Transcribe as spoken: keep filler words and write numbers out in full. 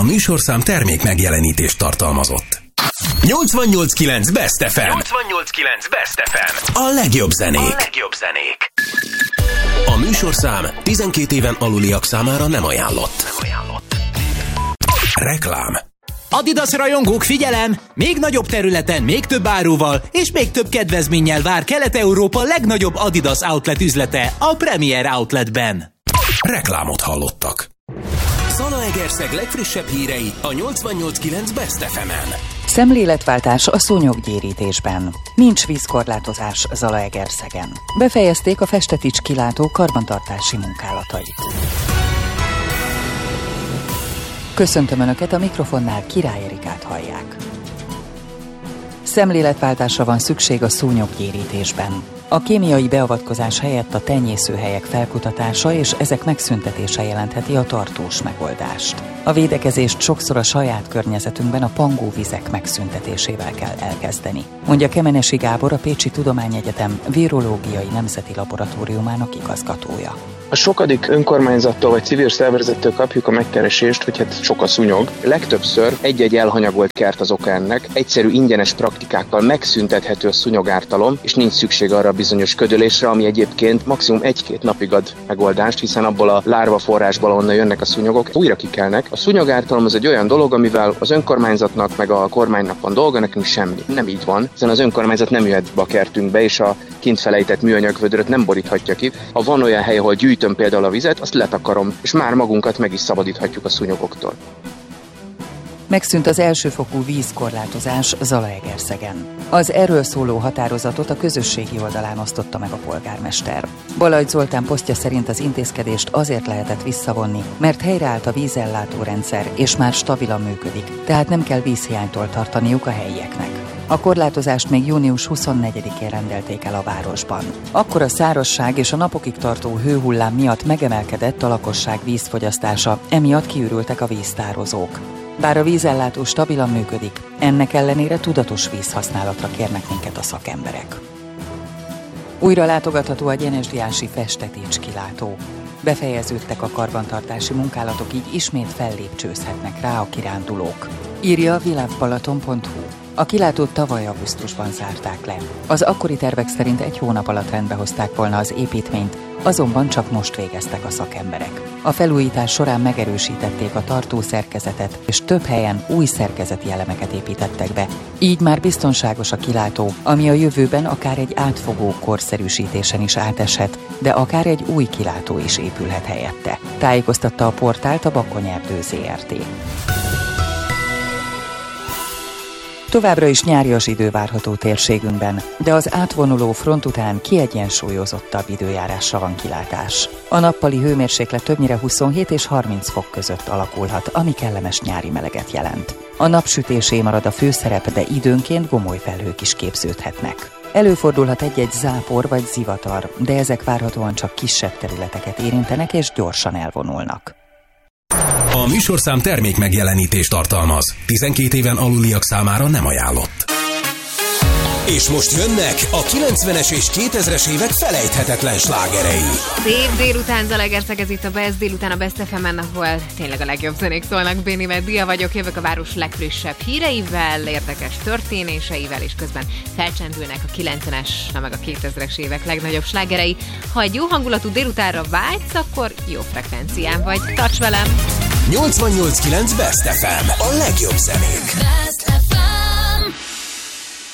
A műsorszám termék megjelenítést tartalmazott. nyolcvannyolc kilenc Best ef em. nyolcvannyolc kilenc Best ef em. A legjobb zenék. A legjobb zenék. A műsorszám tizenkét éven aluliak számára nem ajánlott. Nem ajánlott. Reklám. Adidas rajongók, figyelem! Még nagyobb területen, még több áruval és még több kedvezménnyel vár Kelet-Európa legnagyobb Adidas outlet üzlete, a Premier Outletben. Reklámot hallottak. Zalaegerszeg legfrissebb hírei a nyolcvannyolc kilenc Best ef emen. Szemléletváltás a szúnyoggyérítésben. Nincs vízkorlátozás Zalaegerszegen. Befejezték a Festetics kilátó karbantartási munkálatait. Köszöntöm Önöket, a mikrofonnál Király Erikát hallják. Szemléletváltásra van szükség a szúnyoggyérítésben. A kémiai beavatkozás helyett a tenyészőhelyek felkutatása és ezek megszüntetése jelentheti a tartós megoldást. A védekezést sokszor a saját környezetünkben a pangóvizek megszüntetésével kell elkezdeni, mondja Kemenesi Gábor, a Pécsi Tudományegyetem Virológiai Nemzeti Laboratóriumának igazgatója. A sokadik önkormányzattól vagy civil szervezettől kapjuk a megkeresést, hogy hát sok a szúnyog. Legtöbbször egy-egy elhanyagolt kert az oka ennek, egyszerű ingyenes praktikákkal megszüntethető a szúnyogártalom, és nincs szükség arra a bizonyos ködölésre, ami egyébként maximum egy-két napig ad megoldást, hiszen abból a lárva forrásból, onnan jönnek a szúnyogok, újra kikelnek. A szúnyogártalom az egy olyan dolog, amivel az önkormányzatnak meg a kormánynak van dolga, nekünk semmi. Nem így van, hiszen az önkormányzat nem jöhet be a kertünkbe, és a kint felejtett műanyag vödröt nem boríthatja ki. Ha van olyan hely, ahol gyűjtöm például a vizet, azt letakarom, és már magunkat meg is szabadíthatjuk a szúnyogoktól. Megszűnt az elsőfokú vízkorlátozás Zalaegerszegen. Az erről szóló határozatot a közösségi oldalán osztotta meg a polgármester. Balajt Zoltán posztja szerint az intézkedést azért lehetett visszavonni, mert helyreállt a vízellátórendszer, és már stabilan működik, tehát nem kell vízhiánytól tartaniuk a helyieknek. A korlátozást még június huszonnegyedikén rendelték el a városban. Akkor a szárazság és a napokig tartó hőhullám miatt megemelkedett a lakosság vízfogyasztása, emiatt kiürültek a víztározók. Bár a vízellátó stabilan működik, ennek ellenére tudatos vízhasználatra kérnek minket a szakemberek. Újra látogatható a gyenesdiási Festetics kilátó. Befejeződtek a karbantartási munkálatok, így ismét fellépcsőzhetnek rá a kirándulók. Írja a világbalaton pont hu. A kilátót tavaly augusztusban zárták le. Az akkori tervek szerint egy hónap alatt rendbe hozták volna az építményt, azonban csak most végeztek a szakemberek. A felújítás során megerősítették a tartószerkezetet, és több helyen új szerkezeti elemeket építettek be. Így már biztonságos a kilátó, ami a jövőben akár egy átfogó korszerűsítésen is áteshet, de akár egy új kilátó is épülhet helyette. Tájékoztatta a portált a Bakonyerdő zé er té. Továbbra is nyárias idő várható térségünkben, de az átvonuló front után kiegyensúlyozottabb időjárásra van kilátás. A nappali hőmérséklet többnyire huszonhét és harminc fok között alakulhat, ami kellemes nyári meleget jelent. A napsütésé marad a főszerep, de időnként gomoly felhők is képződhetnek. Előfordulhat egy-egy zápor vagy zivatar, de ezek várhatóan csak kisebb területeket érintenek és gyorsan elvonulnak. A műsorszám termék megjelenítést tartalmaz. tizenkét éven aluliak számára nem ajánlott. És most jönnek a kilencvenes és kétezres évek felejthetetlen slágerei. Szép délután, Zalaegerszeg, ez itt a Best, délután a Best ef emen, ahol tényleg a legjobb zenék szólnak. Bénivel Dia vagyok, jövök a város legfrissebb híreivel, érdekes történéseivel, és közben felcsendülnek a kilencvenes, na meg a kétezres évek legnagyobb slágerei. Ha egy jó hangulatú délutánra vágysz, akkor jó frekvencián vagy. Tarts velem! nyolcvannyolc kilenc Best ef em. A legjobb zenék.